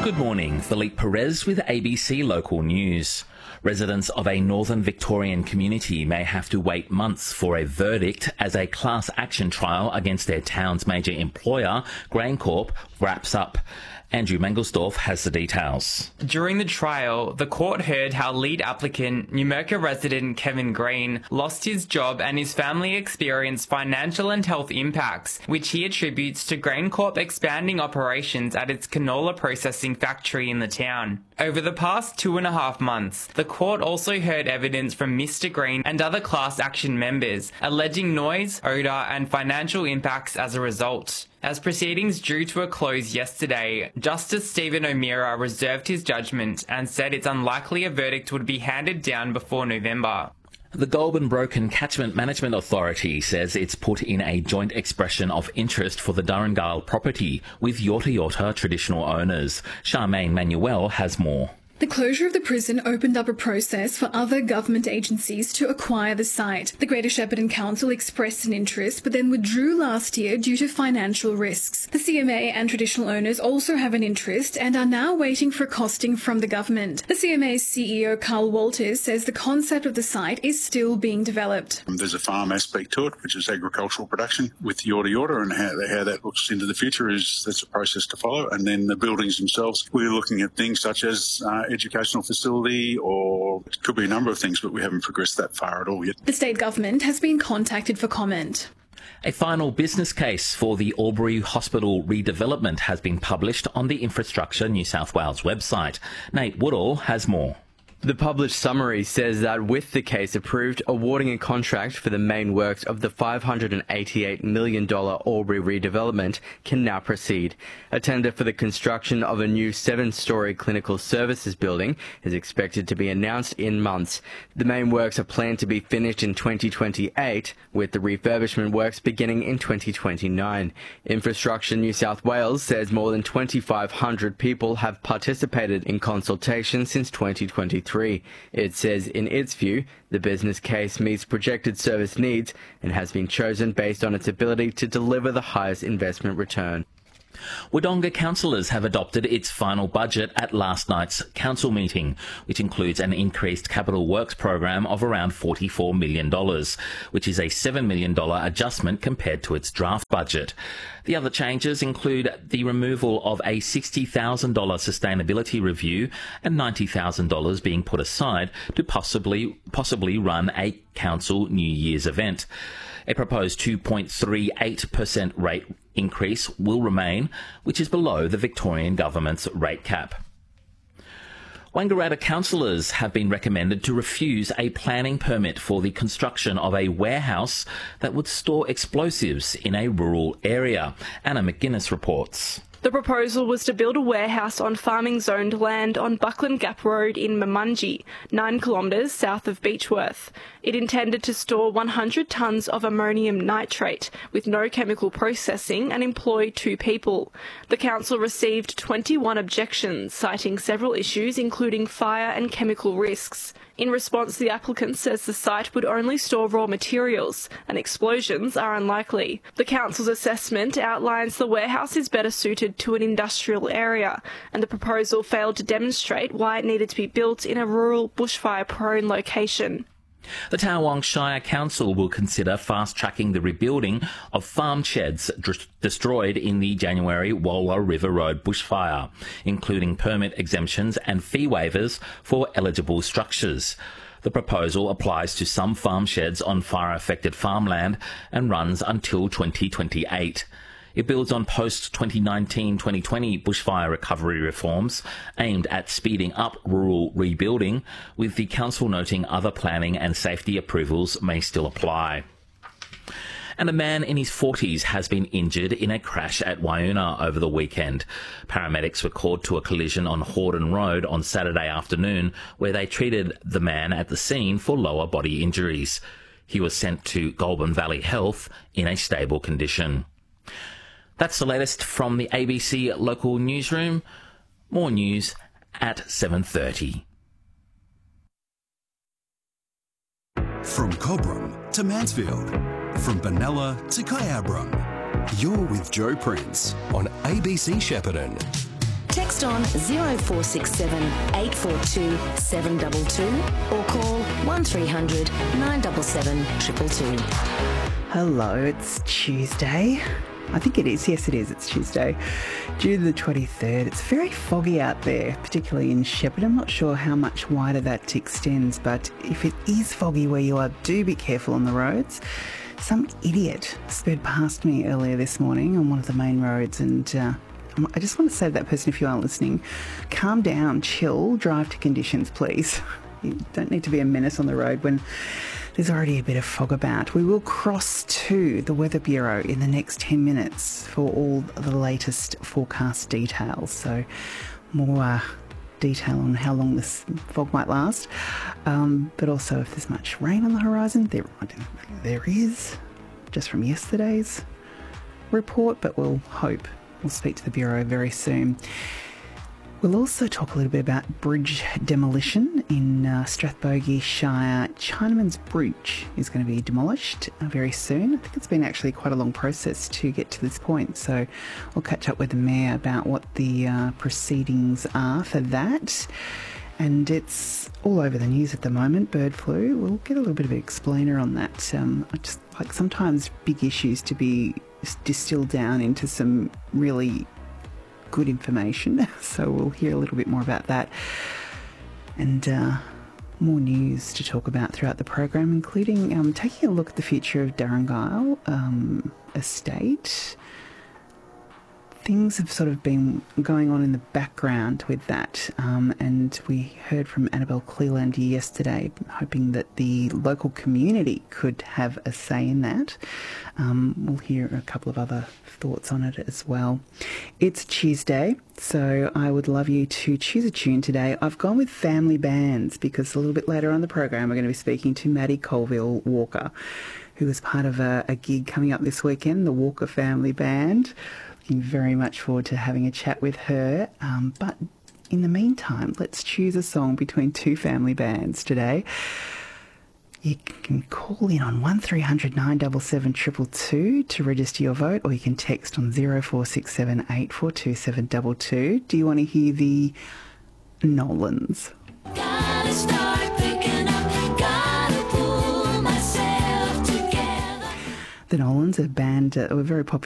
Good morning, Philippe Perez with ABC Local News. Residents of a northern Victorian community may have to wait months for a verdict as a class action trial against their town's major employer, GrainCorp, wraps up. Andrew Mangelsdorf has the details. During the trial, the court heard how lead applicant, Numurkah resident Kevin Green, lost his job and his family experienced financial and health impacts, which he attributes to GrainCorp expanding operations at its canola processing factory in the town. Over the past 2.5 months, the court also heard evidence from Mr. Green and other class action members, alleging noise, odour and financial impacts as a result. As proceedings drew to a close yesterday, Justice Stephen O'Meara reserved his judgment and said it's unlikely a verdict would be handed down before November. The Goulburn Broken Catchment Management Authority says it's put in a joint expression of interest for the Durangale property with Yorta Yorta traditional owners. Charmaine Manuel has more. The closure of the prison opened up a process for other government agencies to acquire the site. The Greater Shepparton Council expressed an interest but then withdrew last year due to financial risks. The CMA and traditional owners also have an interest and are now waiting for costing from the government. The CMA's CEO Carl Walters says the concept of the site is still being developed. There's a farm aspect to it, which is agricultural production with Yorta Yorta, and how that looks into the future that's a process to follow. And then the buildings themselves, we're looking at things such as educational facility, or it could be a number of things, but we haven't progressed that far at all yet. The state government has been contacted for comment. A final business case for the Albury Hospital redevelopment has been published on the Infrastructure New South Wales website. Nate Woodall has more. The published summary says that with the case approved, awarding a contract for the main works of the $588 million Albury redevelopment can now proceed. A tender for the construction of a new 7-storey clinical services building is expected to be announced in months. The main works are planned to be finished in 2028, with the refurbishment works beginning in 2029. Infrastructure New South Wales says more than 2,500 people have participated in consultation since 2023. It says, in its view, the business case meets projected service needs and has been chosen based on its ability to deliver the highest investment return. Wodonga councillors have adopted its final budget at last night's council meeting, which includes an increased capital works program of around $44 million, which is a $7 million adjustment compared to its draft budget. The other changes include the removal of a $60,000 sustainability review and $90,000 being put aside to possibly run a council New Year's event. A proposed 2.38% rate increase will remain, which is below the Victorian government's rate cap. Wangaratta councillors have been recommended to refuse a planning permit for the construction of a warehouse that would store explosives in a rural area. Anna McGuinness reports. The proposal was to build a warehouse on farming-zoned land on Buckland Gap Road in Mamungi, 9 kilometres south of Beechworth. It intended to store 100 tonnes of ammonium nitrate with no chemical processing and employ 2 people. The council received 21 objections, citing several issues including fire and chemical risks. In response, the applicant says the site would only store raw materials and explosions are unlikely. The council's assessment outlines the warehouse is better suited to an industrial area, and the proposal failed to demonstrate why it needed to be built in a rural bushfire-prone location. The Tawong Shire Council will consider fast-tracking the rebuilding of farm sheds destroyed in the January Wallah River Road bushfire, including permit exemptions and fee waivers for eligible structures. The proposal applies to some farm sheds on fire-affected farmland and runs until 2028. It builds on post-2019-2020 bushfire recovery reforms aimed at speeding up rural rebuilding, with the council noting other planning and safety approvals may still apply. And a man in his 40s has been injured in a crash at Wyoona over the weekend. Paramedics were called to a collision on Hordern Road on Saturday afternoon, where they treated the man at the scene for lower body injuries. He was sent to Goulburn Valley Health in a stable condition. That's the latest from the ABC local newsroom. More news at 7:30. From Cobram to Mansfield, from Benalla to Kyabram, you're with Joe Prince on ABC Shepparton. Text text on 0467 842 722 or call 1300 977 222. Hello, it's Tuesday. I think it is. Yes, it is. It's Tuesday, June the 23rd. It's very foggy out there, particularly in Shepherd. I'm not sure how much wider that extends, but if it is foggy where you are, do be careful on the roads. Some idiot sped past me earlier this morning on one of the main roads, and I just want to say to that person, if you aren't listening, calm down, chill, drive to conditions, please. You don't need to be a menace on the road when there's already a bit of fog about. We will cross to the Weather Bureau in the next 10 minutes for all the latest forecast details. So more detail on how long this fog might last, but also if there's much rain on the horizon. There is, just from yesterday's report, but we'll hope. We'll speak to the Bureau very soon. We'll also talk a little bit about bridge demolition in Strathbogie Shire. Chinaman's Bridge is going to be demolished very soon. I think it's been actually quite a long process to get to this point, so we'll catch up with the Mayor about what the proceedings are for that. And it's all over the news at the moment, bird flu. We'll get a little bit of an explainer on that. I just like sometimes big issues to be distilled down into some really good information, so we'll hear a little bit more about that, and more news to talk about throughout the program, including taking a look at the future of Darangile estate. Things have sort of been going on in the background with that, and we heard from Annabelle Cleland yesterday, hoping that the local community could have a say in that. We'll hear a couple of other thoughts on it as well. It's Tuesday, so I would love you to choose a tune today. I've gone with family bands because a little bit later on the program we're going to be speaking to Maddie Colville Walker, who is part of a gig coming up this weekend, the Walker Family Band. Looking very much forward to having a chat with her. But in the meantime, let's choose a song between two family bands today. You can call in on 1300 977 222 to register your vote, or you can text on 0467 842 722. Do you want to hear the Nolans? Gotta start picking up, gotta pull myself together. The Nolans, a band, were very popular